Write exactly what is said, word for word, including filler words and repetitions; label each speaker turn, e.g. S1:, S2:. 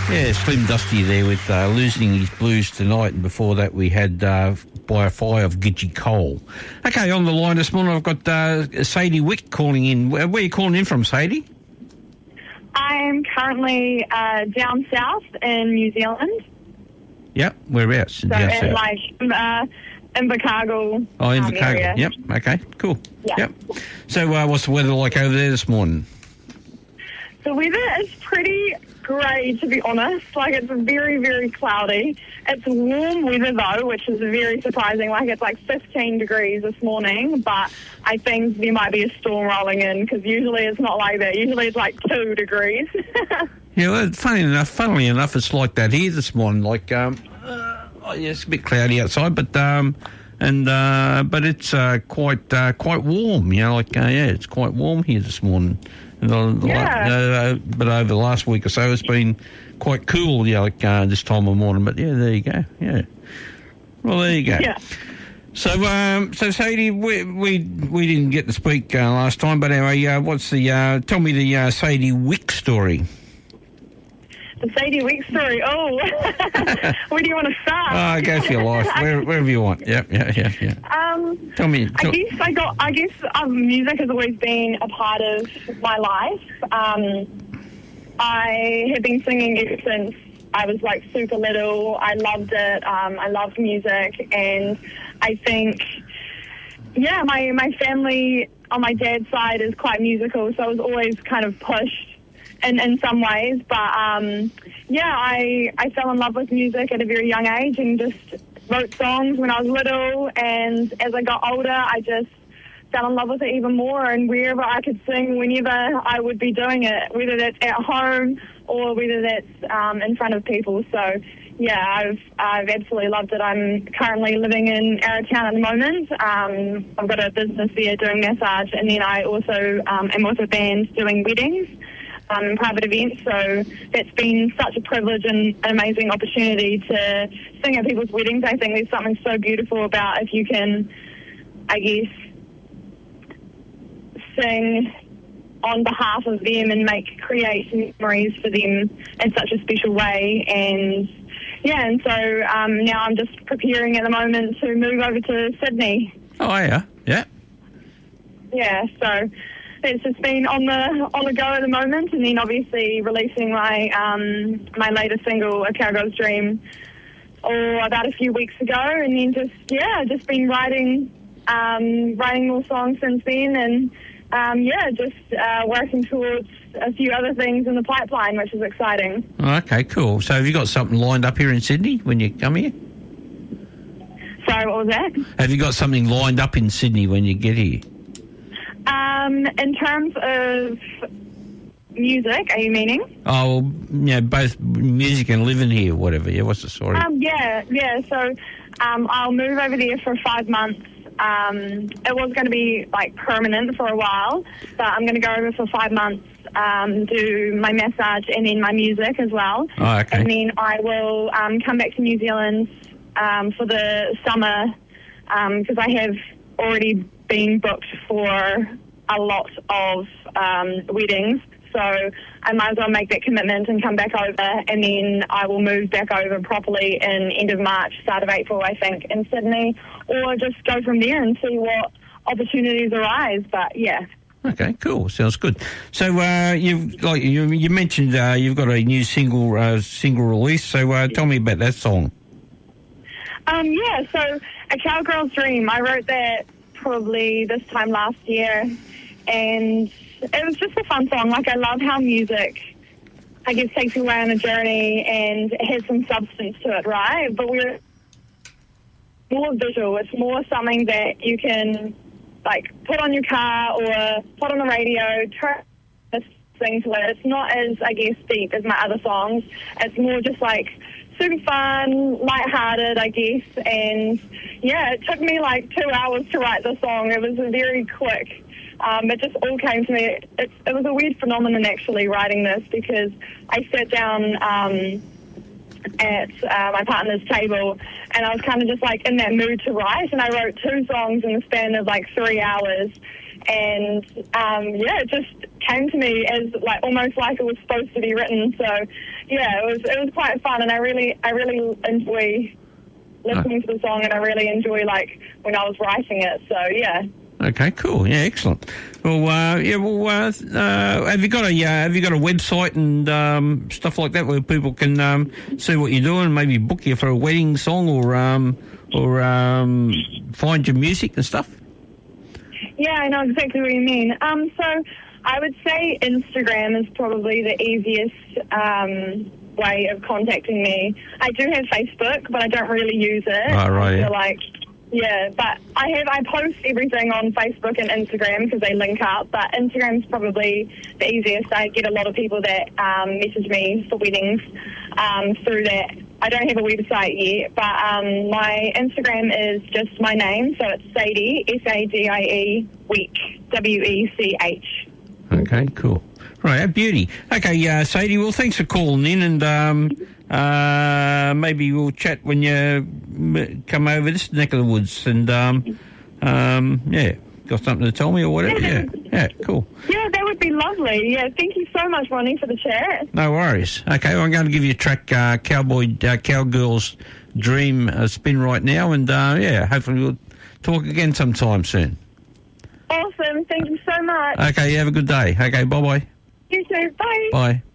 S1: Yeah, Slim Dusty there with uh, Losing His Blues Tonight, and before that we had uh, By a Fire of Gidgee Cole. Okay, on the line this morning I've got uh, Sadie Wick calling in. Where, where are you calling in from, Sadie?
S2: I'm currently uh, down south in New Zealand.
S1: Yep, whereabouts?
S2: So
S1: down
S2: in
S1: south.
S2: like uh, Invercargill.
S1: Oh,
S2: um,
S1: Invercargill.
S2: area.
S1: Yep, okay, cool.
S2: Yeah.
S1: Yep. So uh, what's the weather like over there this morning?
S2: The weather is pretty grey, to be honest. Like, it's very, very cloudy. It's warm weather, though, which is very surprising. Like, it's like fifteen degrees this morning, but I think there might be a storm rolling in, because usually it's not like that. Usually it's like two degrees.
S1: Yeah, well, funny enough, funnily enough, it's like that here this morning. Like, um, uh, oh, yeah, it's a bit cloudy outside, but um, and uh, but it's uh, quite uh, quite warm. You know, like uh, yeah, it's quite warm here this morning. And the, the
S2: Yeah.
S1: la- uh, but over the last week or so, it's been quite cool. Yeah, like uh, this time of morning. But yeah, there you go. Yeah. Well, there you go.
S2: Yeah.
S1: So, um, so Sadie, we we we didn't get to speak uh, last time, but anyway, uh, what's the? Uh, tell me the uh, Sadie Wick story.
S2: The Sadie Wick story. Oh, where do you want to start?
S1: Oh, go for your life, Where, wherever you want. Yep, yeah, yeah, yeah.
S2: Um,
S1: Tell me.
S2: I
S1: Tell,
S2: guess I got. I guess um, music has always been a part of my life. Um, I have been singing ever since I was like super little. I loved it. Um, I loved music, and I think, yeah, my my family on my dad's side is quite musical, so I was always kind of pushed in in some ways. But um, yeah, I I fell in love with music at a very young age, and just wrote songs when I was little, and as I got older, I just fell in love with it even more, and wherever I could sing, whenever I would be doing it, whether that's at home or whether that's um, in front of people. So, yeah, I've I've absolutely loved it. I'm currently living in Arrowtown at the moment. Um, I've got a business there doing massage, and then I also um, am with a band doing weddings. Um, private events, so that's been such a privilege and an amazing opportunity to sing at people's weddings. I think there's something so beautiful about if you can, I guess, sing on behalf of them and make create memories for them in such a special way. And yeah, and so um, now I'm just preparing at the moment to move over to Sydney.
S1: oh, yeah, yeah.
S2: Yeah, so it's just been on the on the go at the moment, and then obviously releasing my um, my latest single, A Cowgirl's Dream, oh, about a few weeks ago, and then just yeah, just been writing um, writing more songs since then, and um, yeah, just uh, working towards a few other things in the pipeline, which is exciting.
S1: Okay, cool. So have you got something lined up here in Sydney when you come here?
S2: Sorry, what was that?
S1: Have you got something lined up in Sydney when you get here?
S2: Um, in terms of music, are you meaning?
S1: Oh, well, yeah, both music and living here, whatever. Yeah, what's the story?
S2: Um, yeah, yeah. So um, I'll move over there for five months. Um, it was going to be like permanent for a while, but I'm going to go over for five months, um, do my massage and then my music as well.
S1: Oh, okay.
S2: And then I will um, come back to New Zealand um, for the summer because I have already been booked for a lot of um, weddings. So I might as well make that commitment and come back over, and then I will move back over properly in end of March, start of April, I think, in Sydney, or just go from there and see what opportunities arise. But yeah.
S1: Okay, cool. Sounds good. So uh, you've like you, you mentioned uh, you've got a new single uh, single release. So uh, tell me about that song.
S2: Um, yeah. So A Cowgirl's Dream. I wrote that probably this time last year, and it was just a fun song. Like, I love how music, I guess, takes you away on a journey and it has some substance to it, right? But we're more visual. It's more something that you can, like, put on your car or put on the radio, try to sing to it. It's not as, I guess, deep as my other songs. It's more just, like, super fun, lighthearted, I guess. And, yeah, it took me, like, two hours to write the song. It was very quick. Um, it just all came to me. It, it was a weird phenomenon, actually, writing this, because I sat down um, at uh, my partner's table and I was kind of just, like, in that mood to write, and I wrote two songs in the span of, like, three hours. and um, yeah, it just came to me as like almost like it was supposed to be written. So yeah, it was it was quite fun, and I really I really enjoy listening to the song, and I really enjoy like when I was writing it. So yeah.
S1: Okay, cool. Yeah, excellent. Well, uh, yeah. Well, uh, uh, have you got a uh, have you got a website and um, stuff like that where people can um, see what you're doing, maybe book you for a wedding song, or um, or um, find your music and stuff?
S2: Yeah, I know exactly what you mean. Um, so I would say Instagram is probably the easiest um, way of contacting me. I do have Facebook, but I don't really use it.
S1: Oh, right.
S2: I
S1: Yeah.
S2: feel like. Yeah, but I have I post everything on Facebook and Instagram because they link up. But Instagram's probably the easiest. I get a lot of people that um, message me for weddings um, through that. I don't have a website yet, but um, my Instagram is just my name, so it's Sadie, S A D I E, Week, W E C H.
S1: Okay, cool. Right, a beauty. Okay, uh, Sadie, well, thanks for calling in, and um, uh, maybe we'll chat when you m- come over this neck of the woods, and um, um, yeah, got something to tell me or whatever? Yeah, yeah, cool.
S2: Yeah, that would be lovely. Yeah, thank you so much, Ronnie, for the chat.
S1: No worries. Okay, well, I'm going to give you a track, uh, Cowboy, uh, Cowgirl's Dream uh, spin right now, and uh, yeah, hopefully we'll talk again sometime soon.
S2: Awesome. Thank you so much.
S1: Okay, you have a good day. Okay, bye-bye.
S2: You too. Bye.
S1: Bye.